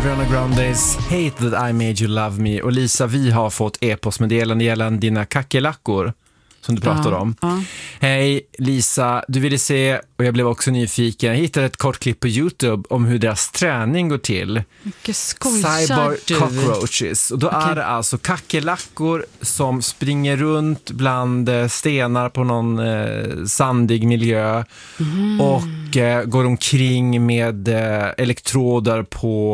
Ariana Grandes Hate That I Made You Love Me. Och Lisa, vi har fått e-postmeddelande gällande dina kackerlackor som du pratade om. Hej Lisa, du ville se, och jag blev också nyfiken. Jag hittade ett kort klipp på YouTube om hur deras träning går till. Cyborg cockroaches. Och då är det alltså kackerlackor som springer runt bland stenar på någon sandig miljö och går omkring med elektroder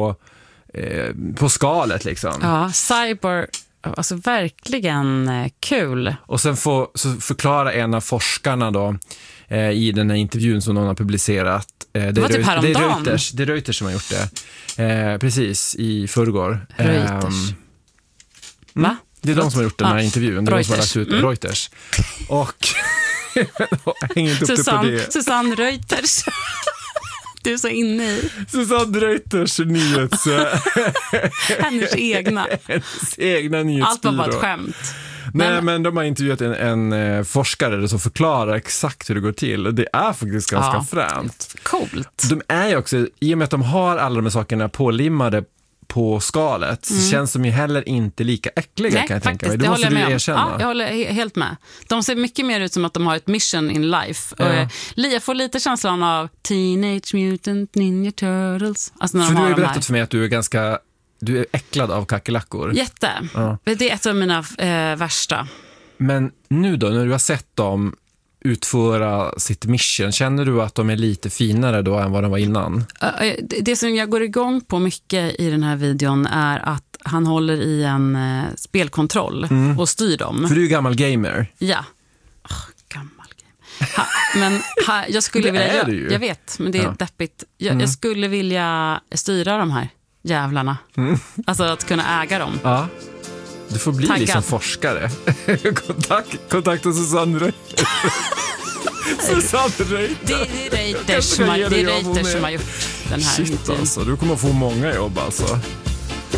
på skalet liksom. Ja, cyborg. Alltså verkligen kul. Och sen så förklara en av forskarna då i den här intervjun som någon har publicerat. Det var typ häromdagen. Det är Reuters som har gjort det. Precis, i förrgår. Reuters. Va? Det är de som har gjort den här intervjun. Det är de som har lagt ut Reuters. Och jag hänger inte upp det på det. Susanne Reuters. Du är så inne i Susanne Reuters nyhets... hennes egna nyhetsbyrå. Allt var bara ett skämt. Nej, men de har intervjuat en forskare som förklarar exakt hur det går till. Och det är faktiskt ganska fränt. Coolt. De är ju också, i och med att de har alla de här sakerna pålimmade på skalet, så känns de ju heller inte lika äckliga. Nej, kan jag tänka mig. Det måste du erkänna. Ja, jag håller helt med. De ser mycket mer ut som att de har ett mission in life. Jag får lite känslan av Teenage Mutant Ninja Turtles. Alltså när för du har ju berättat för mig att du är äcklad av kackerlackor. Jätte. Ja. Det är ett av mina värsta. Men nu då, när du har sett dem utföra sitt mission, känner du att de är lite finare då än vad de var innan? Det som jag går igång på mycket i den här videon är att han håller i en spelkontroll och styr dem. För du är ju gammal gamer. Ja. Gammal gamer. Men jag skulle vilja... Jag vet, men det är deppigt. Jag skulle vilja styra de här jävlarna. Alltså att kunna äga dem. Ja. Du får bli liksom forskare. Kontakta Susanne Reuters. Susanne Reuters. Det är Reuters som har gjort den här. Shit alltså, du kommer få många jobb alltså.